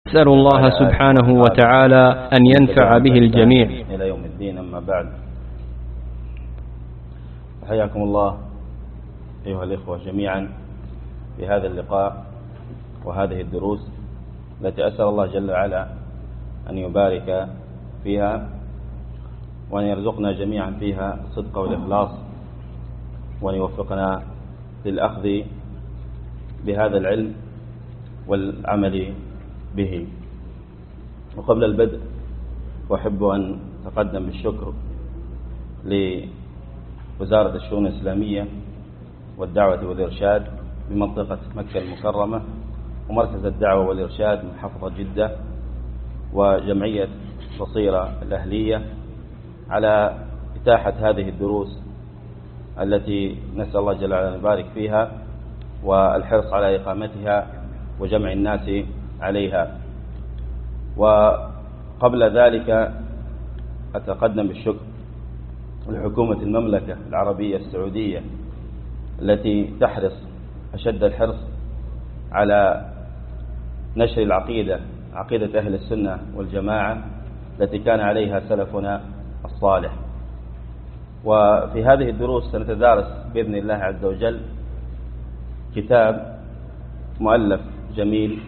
أسأل الله سبحانه وتعالى أن ينفع به الجميع إلى يوم الدين. أما بعد، حياكم الله أيها الإخوة جميعا في هذا اللقاء وهذه الدروس التي أسأل الله جل وعلا أن يبارك فيها وأن يرزقنا جميعا فيها الصدق والإخلاص، وأن يوفقنا للأخذ بهذا العلم والعمل به. وقبل البدء أحب أن أتقدم بالشكر لوزارة الشؤون الإسلامية والدعوة والإرشاد بمنطقة مكة المكرمة، ومركز الدعوة والإرشاد من محافظة جدة، وجمعية بصيرة الأهلية على إتاحة هذه الدروس التي نسأل الله جل وعلا أن يبارك فيها، والحرص على إقامتها وجمع الناس عليها. وقبل ذلك أتقدم بالشكر لحكومة المملكة العربية السعودية التي تحرص أشد الحرص على نشر العقيدة، عقيدة أهل السنة والجماعة التي كان عليها سلفنا الصالح. وفي هذه الدروس سنتدارس بإذن الله عز وجل كتاب مؤلف جميل،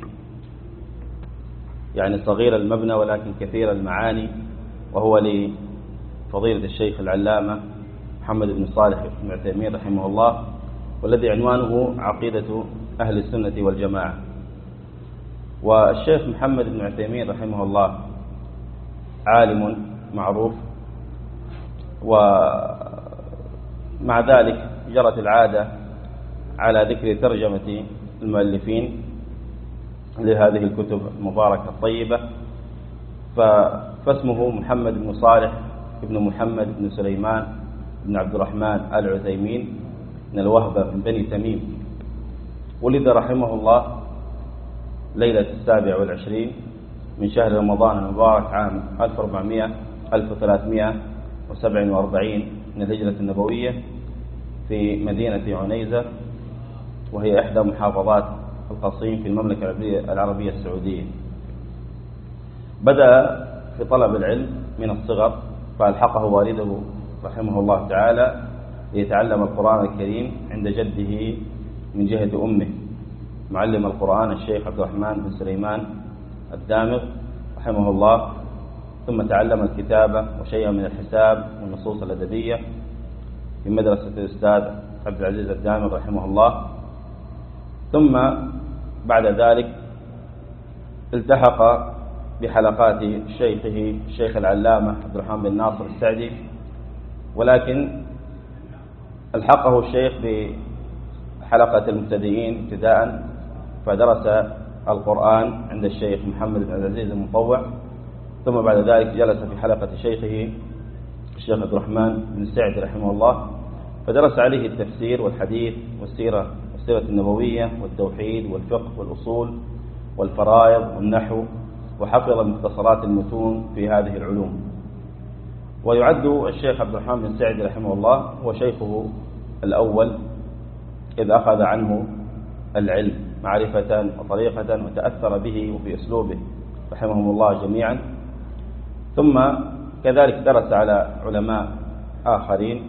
يعني صغير المبنى ولكن كثير المعاني، وهو لفضيلة الشيخ العلامة محمد بن صالح بن عثيمين رحمه الله، والذي عنوانه عقيدة أهل السنة والجماعة. والشيخ محمد بن عثيمين رحمه الله عالم معروف، ومع ذلك جرت العادة على ذكر ترجمة المؤلفين لهذه الكتب المباركة الطيبة، فاسمه محمد بن صالح بن محمد بن سليمان بن عبد الرحمن العثيمين من الوهبة من بني تميم. ولد رحمه الله ليلة 27 من شهر رمضان المبارك عام 1347 من الهجرة النبوية في مدينة عنيزة، وهي إحدى محافظات القصيم في المملكة العربية السعودية. بدأ في طلب العلم من الصغر، فألحقه والده رحمه الله تعالى ليتعلم القرآن الكريم عند جده من جهة أمه معلم القرآن الشيخ عبد الرحمن بن سليمان الدامغ رحمه الله، ثم تعلم الكتابة وشيئا من الحساب والنصوص الأدبية في مدرسة الأستاذ عبد العزيز الدامغ رحمه الله. ثم بعد ذلك التحق بحلقات شيخه الشيخ العلامة عبد الرحمن بن ناصر السعدي، ولكن الحقه الشيخ بحلقة المبتدئين ابتداء، فدرس القرآن عند الشيخ محمد بن العزيز المطوع، ثم بعد ذلك جلس في حلقة شيخه الشيخ عبد الرحمن بن السعدي رحمه الله، فدرس عليه التفسير والحديث والسيرة النبوية والتوحيد والفقه والأصول والفرائض والنحو، وحفظ مختصرات المتون في هذه العلوم. ويعد الشيخ عبد الرحمن بن السعدي رحمه الله هو شيخه الأول إذ أخذ عنه العلم معرفة وطريقة، وتأثر به وفي أسلوبه رحمهم الله جميعا. ثم كذلك درس على علماء آخرين،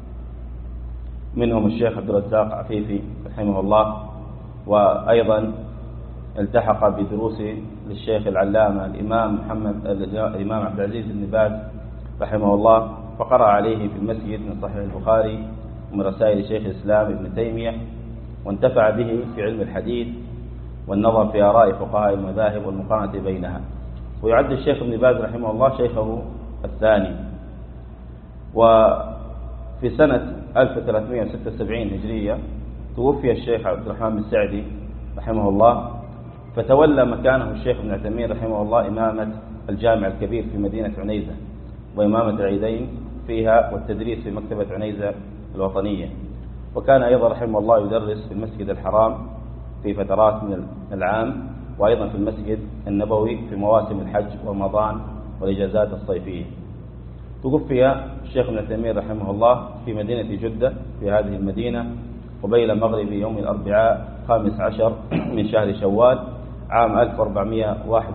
منهم الشيخ عبد الرزاق عفيفي رحمه الله، وأيضا التحق بدروس للشيخ العلامة الإمام عبد العزيز بن باز رحمه الله، فقرأ عليه في المسجد من صحيح البخاري ومن رسائل شيخ الإسلام ابن تيمية، وانتفع به في علم الحديث والنظر في آراء فقهاء المذاهب والمقارنة بينها. ويعد الشيخ ابن باز رحمه الله شيخه الثاني. وفي سنة 1376 هجرية توفي الشيخ عبد الرحمن بن السعدي رحمه الله، فتولى مكانه الشيخ ابن عثيمين رحمه الله إمامة الجامع الكبير في مدينة عنيزة، وإمامة العيدين فيها، والتدريس في مكتبة عنيزة الوطنية. وكان أيضا رحمه الله يدرس في المسجد الحرام في فترات من العام، وأيضا في المسجد النبوي في مواسم الحج ورمضان والإجازات الصيفية. توفي الشيخ ابن عثيمين رحمه الله في مدينة جدة في هذه المدينة قبيل مغرب يوم الأربعاء 15 من شهر شوال عام 1401